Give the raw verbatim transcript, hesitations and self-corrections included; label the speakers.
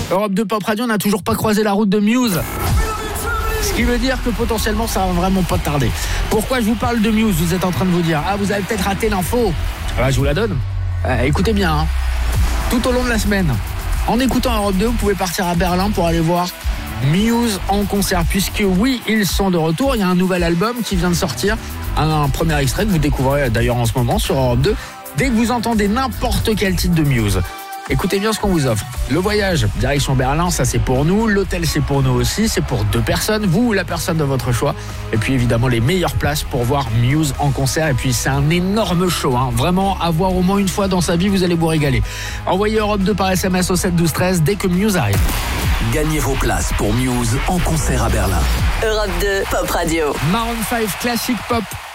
Speaker 1: Europe deux Pop Radio n'a toujours pas croisé la route de Muse. Ce qui veut dire que potentiellement ça va vraiment pas tarder. Pourquoi je vous parle de Muse? Vous êtes en train de vous dire, ah vous avez peut-être raté l'info. Ah, je vous la donne. Euh, écoutez bien, hein. Tout au long de la semaine, en écoutant Europe deux, vous pouvez partir à Berlin pour aller voir Muse en concert. Puisque oui, ils sont de retour. Il y a un nouvel album qui vient de sortir. Un, un premier extrait que vous découvrez d'ailleurs en ce moment sur Europe deux. Dès que vous entendez n'importe quel titre de Muse, écoutez bien ce qu'on vous offre. Le voyage, direction Berlin, ça c'est pour nous. L'hôtel, c'est pour nous aussi. C'est pour deux personnes, vous ou la personne de votre choix. Et puis évidemment, les meilleures places pour voir Muse en concert. Et puis c'est un énorme show, hein. Vraiment, à voir au moins une fois dans sa vie, vous allez vous régaler. Envoyez Europe deux par S M S au sept douze treize dès que Muse arrive.
Speaker 2: Gagnez vos places pour Muse en concert à Berlin.
Speaker 3: Europe deux Pop Radio.
Speaker 1: Maroon cinq, classique pop.